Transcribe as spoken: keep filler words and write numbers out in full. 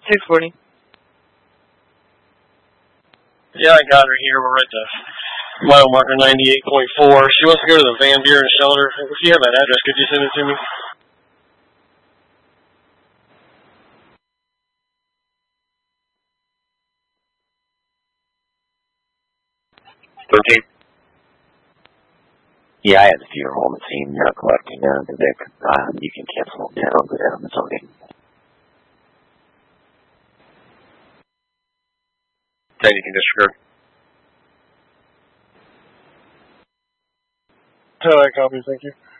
six forty. Yeah, I got her here. We're at the mile marker ninety-eight point four. She wants to go to the Van Buren shelter. If you have that address, could you send it to me? thirteen. Yeah, I had the funeral home scene. You're not collecting uh, the Vic. Uh, you can cancel them down, go down. It's okay. ten, you can disregard. Oh, I copy. Thank you.